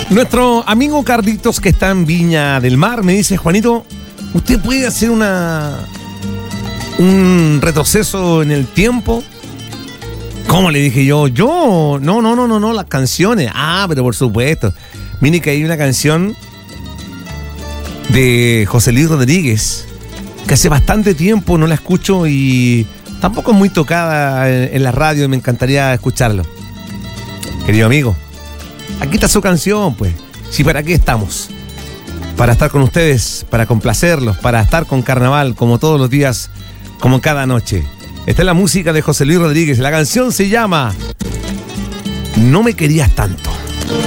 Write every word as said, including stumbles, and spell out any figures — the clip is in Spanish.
Nuestro amigo Carlitos, que está en Viña del Mar, me dice: Juanito, ¿usted puede hacer una un retroceso en el tiempo? ¿Cómo? Le dije yo. Yo, no, no, no, no, no, las canciones. Ah, pero por supuesto. Mire que hay una canción de José Luis Rodríguez que hace bastante tiempo no la escucho y tampoco es muy tocada en, en la radio y me encantaría escucharlo. Querido amigo, aquí está su canción, pues. Sí, ¿para qué estamos? Para estar con ustedes, para complacerlos, para estar con Carnaval, como todos los días, como cada noche. Esta es la música de José Luis Rodríguez. La canción se llama No me querías tanto.